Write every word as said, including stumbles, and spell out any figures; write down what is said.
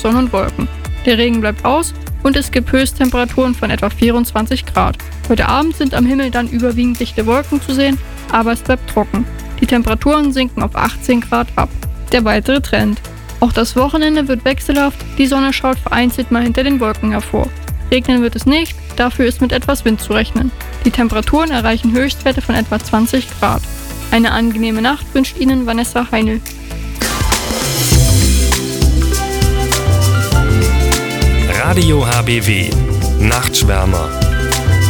Sonne und Wolken. Der Regen bleibt aus und es gibt Höchsttemperaturen von etwa vierundzwanzig Grad. Heute Abend sind am Himmel dann überwiegend dichte Wolken zu sehen, aber es bleibt trocken. Die Temperaturen sinken auf achtzehn Grad ab. Der weitere Trend. Auch das Wochenende wird wechselhaft, die Sonne schaut vereinzelt mal hinter den Wolken hervor. Regnen wird es nicht, dafür ist mit etwas Wind zu rechnen. Die Temperaturen erreichen Höchstwerte von etwa zwanzig Grad. Eine angenehme Nacht wünscht Ihnen Vanessa Heinl. Radio H B W. Nachtschwärmer.